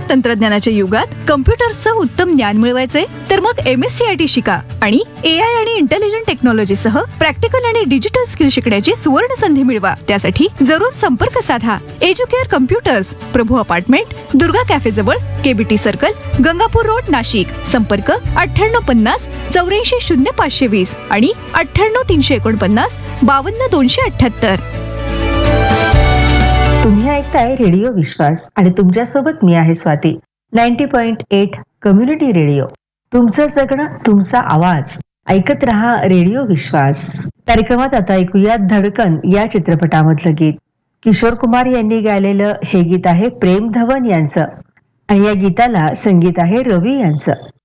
तंत्रज्ञानाच्या युगात कम्प्युटर्सचं उत्तम ज्ञान मिळवायचंय तर मग MSc IT शिका आणि AI आणि इंटेलिजंट टेक्नॉलॉजी सह प्रॅक्टिकल आणि डिजिटल स्किल शिकण्याची सुवर्ण संधी मिळवा. त्यासाठी जरूर संपर्क साधा. एज्युकेअर कम्प्युटर्स, प्रभू अपार्टमेंट, दुर्गा कॅफे जवळ, KBT circle, Gangapur road, Nashik. संपर्क 9850 84 0520 आणि 98 349 52 278. तुम्ही ऐकताय रेडिओ विश्वास आणि तुमच्यासोबत मी आहे स्वाती. 90.8 कम्युनिटी रेडिओ, तुमचं जगणं तुमचा आवाज. ऐकत रहा रेडिओ विश्वास. कार्यक्रमात आता ऐकूया धडकन या चित्रपटामधलं गीत. किशोर कुमार यांनी गायलेलं हे गीत आहे प्रेम धवन यांचं आणि या गीताला संगीत आहे रवी यांचं.